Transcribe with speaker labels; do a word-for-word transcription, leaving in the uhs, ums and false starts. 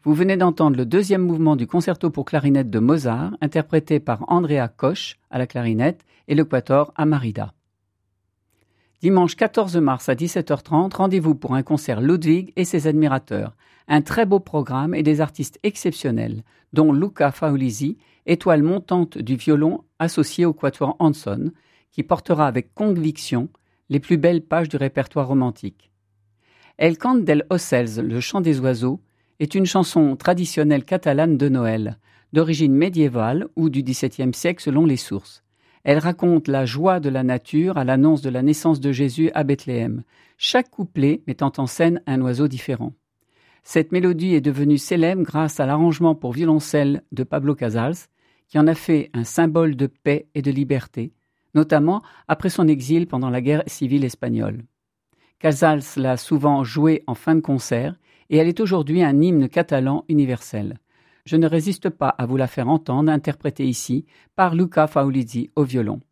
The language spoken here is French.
Speaker 1: Vous venez d'entendre le deuxième mouvement du concerto pour clarinette de Mozart, interprété par Andrea Koch à la clarinette et le quatuor Amarida. Dimanche quatorze mars à dix-sept heures trente, rendez-vous pour un concert Ludwig et ses admirateurs. Un très beau programme et des artistes exceptionnels, dont Luca Faulisi, étoile montante du violon associé au quatuor Hanson, qui portera avec conviction les plus belles pages du répertoire romantique. El cant dels ocells, le chant des oiseaux, est une chanson traditionnelle catalane de Noël, d'origine médiévale ou du dix-septième siècle selon les sources. Elle raconte la joie de la nature à l'annonce de la naissance de Jésus à Bethléem, chaque couplet mettant en scène un oiseau différent. Cette mélodie est devenue célèbre grâce à l'arrangement pour violoncelle de Pablo Casals, qui en a fait un symbole de paix et de liberté, notamment après son exil pendant la guerre civile espagnole. Casals l'a souvent jouée en fin de concert et elle est aujourd'hui un hymne catalan universel. Je ne résiste pas à vous la faire entendre, interprétée ici par Luca Faulisi au violon.